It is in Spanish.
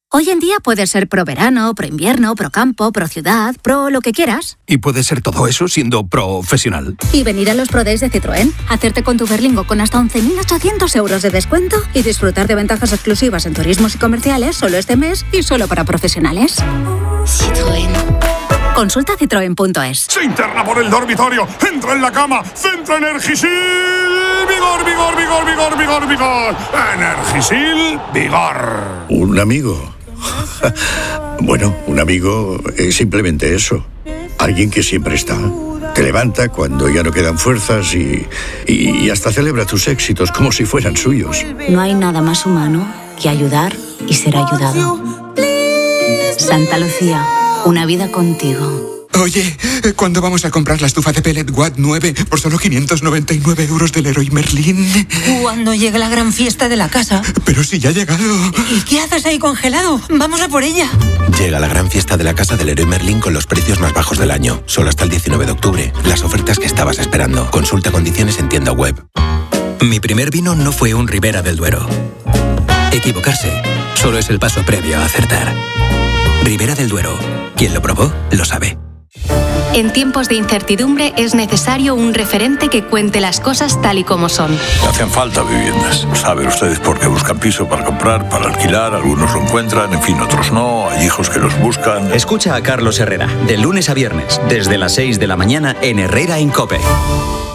Hoy en día puedes ser pro verano, pro invierno, pro campo, pro ciudad, pro lo que quieras. Y puedes ser todo eso siendo profesional. Y venir a los Pro Days de Citroën, hacerte con tu Berlingo con hasta 11.800 euros de descuento y disfrutar de ventajas exclusivas en turismos y comerciales solo este mes y solo para profesionales. Citroën. Consulta citroen.es. Se interna por el dormitorio, entra en la cama, centra Energisil. Vigor, vigor, vigor, vigor, vigor, vigor. Energisil, vigor. Un amigo. Bueno, un amigo es simplemente eso. Alguien que siempre está. Te levanta cuando ya no quedan fuerzas y hasta celebra tus éxitos como si fueran suyos. No hay nada más humano que ayudar y ser ayudado. Santa Lucía, una vida contigo. Oye, ¿cuándo vamos a comprar la estufa de pellet Watt 9 por solo 599 euros del Leroy Merlin? Cuando llegue la gran fiesta de la casa. Pero si ya ha llegado. ¿Y qué haces ahí congelado? Vamos a por ella. Llega la gran fiesta de la casa del Leroy Merlin con los precios más bajos del año. Solo hasta el 19 de octubre. Las ofertas que estabas esperando. Consulta condiciones en tienda web. Mi primer vino no fue un Ribera del Duero. Equivocarse solo es el paso previo a acertar. Ribera del Duero. Quien lo probó, lo sabe. En tiempos de incertidumbre es necesario un referente que cuente las cosas tal y como son. Hacen falta viviendas. Saben ustedes por qué buscan piso para comprar, para alquilar. Algunos lo encuentran, en fin, otros no. Hay hijos que los buscan. Escucha a Carlos Herrera, de lunes a viernes, desde las 6 de la mañana en Herrera en COPE.